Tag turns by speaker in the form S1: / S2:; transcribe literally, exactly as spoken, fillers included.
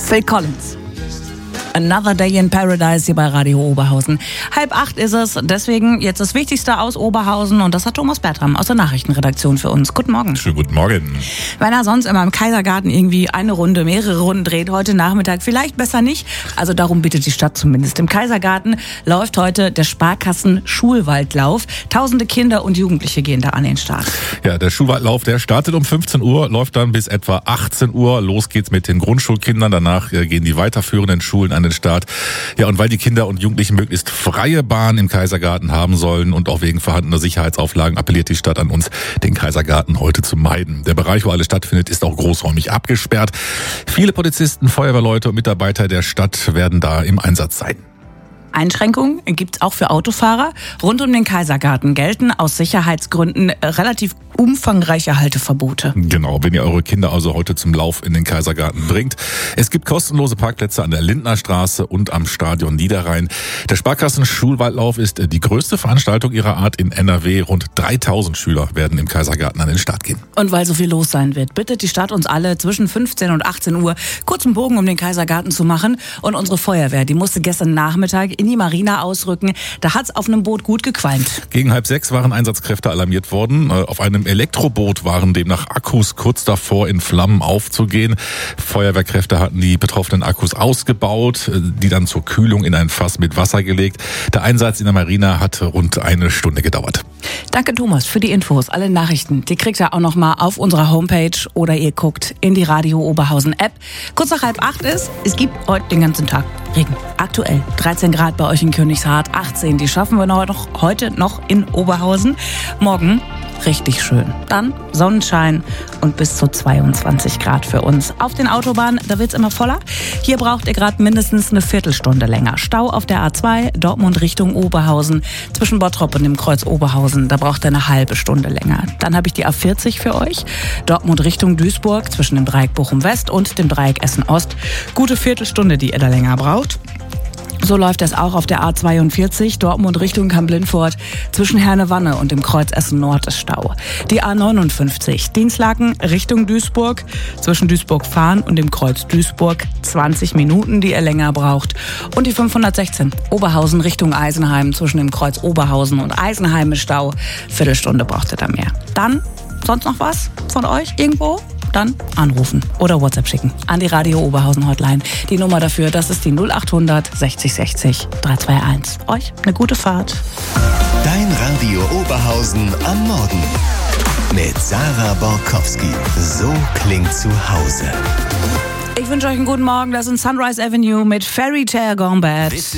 S1: Phil Collins. Another Day in Paradise hier bei Radio Oberhausen. Halb acht ist es, deswegen jetzt das Wichtigste aus Oberhausen und das hat Thomas Bertram aus der Nachrichtenredaktion für uns. Guten Morgen.
S2: Schönen guten Morgen.
S1: Wenn er sonst immer im Kaisergarten irgendwie eine Runde, mehrere Runden dreht, heute Nachmittag vielleicht besser nicht. Also darum bittet die Stadt zumindest. Im Kaisergarten läuft heute der Sparkassen-Schulwaldlauf. Tausende Kinder und Jugendliche gehen da an den Start.
S2: Ja, der Schulwaldlauf, der startet um fünfzehn Uhr, läuft dann bis etwa achtzehn Uhr. Los geht's mit den Grundschulkindern. Danach gehen die weiterführenden Schulen an den Start. Ja, und weil die Kinder und Jugendlichen möglichst freie Bahn im Kaisergarten haben sollen und auch wegen vorhandener Sicherheitsauflagen appelliert die Stadt an uns, den Kaisergarten heute zu meiden. Der Bereich, wo alles stattfindet, ist auch großräumig abgesperrt. Viele Polizisten, Feuerwehrleute und Mitarbeiter der Stadt werden da im Einsatz sein.
S1: Einschränkungen gibt's auch für Autofahrer. Rund um den Kaisergarten gelten aus Sicherheitsgründen relativ umfangreiche Halteverbote.
S2: Genau, wenn ihr eure Kinder also heute zum Lauf in den Kaisergarten bringt. Es gibt kostenlose Parkplätze an der Lindnerstraße und am Stadion Niederrhein. Der Sparkassen-Schulwaldlauf ist die größte Veranstaltung ihrer Art in N R W. Rund dreitausend Schüler werden im Kaisergarten an den Start gehen.
S1: Und weil so viel los sein wird, bittet die Stadt uns alle zwischen fünfzehn und achtzehn Uhr kurzen Bogen um den Kaisergarten zu machen. Und unsere Feuerwehr, die musste gestern Nachmittag in die Marina ausrücken. Da hat's auf einem Boot gut gequalmt.
S2: Gegen halb sechs waren Einsatzkräfte alarmiert worden. Auf einem Elektroboot waren demnach Akkus kurz davor, in Flammen aufzugehen. Feuerwehrkräfte hatten die betroffenen Akkus ausgebaut, die dann zur Kühlung in ein Fass mit Wasser gelegt. Der Einsatz in der Marina hat rund eine Stunde gedauert.
S1: Danke Thomas für die Infos. Alle Nachrichten, die kriegt ihr auch noch mal auf unserer Homepage oder ihr guckt in die Radio Oberhausen App. Kurz nach halb acht ist, es gibt heute den ganzen Tag Regen. Aktuell dreizehn Grad bei euch in Königshardt, achtzehn, die schaffen wir noch, heute noch in Oberhausen. Morgen richtig schön. Dann Sonnenschein und bis zu zweiundzwanzig Grad für uns. Auf den Autobahnen, da wird's immer voller. Hier braucht ihr gerade mindestens eine Viertelstunde länger. Stau auf der A zwei, Dortmund Richtung Oberhausen. Zwischen Bottrop und dem Kreuz Oberhausen, da braucht ihr eine halbe Stunde länger. Dann habe ich die A vierzig für euch. Dortmund Richtung Duisburg, zwischen dem Dreieck Bochum West und dem Dreieck Essen Ost. Gute Viertelstunde, die ihr da länger braucht. So läuft es auch auf der A zweiundvierzig, Dortmund Richtung Kamp-Lindfort. Zwischen Herne-Wanne und dem Kreuz Essen-Nord ist Stau. Die A neunundfünfzig, Dienstlaken Richtung Duisburg. Zwischen Duisburg-Fahn und dem Kreuz Duisburg zwanzig Minuten, die ihr länger braucht. Und die fünfhundertsechzehn, Oberhausen Richtung Eisenheim. Zwischen dem Kreuz Oberhausen und Eisenheim ist Stau. Viertelstunde braucht ihr da mehr. Dann, sonst noch was von euch irgendwo? Dann anrufen oder WhatsApp schicken an die Radio Oberhausen Hotline. Die Nummer dafür, das ist die null achthundert sechzig sechzig dreihunderteinundzwanzig. Euch eine gute Fahrt.
S3: Dein Radio Oberhausen am Morgen mit Sarah Borkowski. So klingt zu Hause.
S1: Ich wünsche euch einen guten Morgen. Das ist Sunrise Avenue mit Fairy Tale Gone Bad.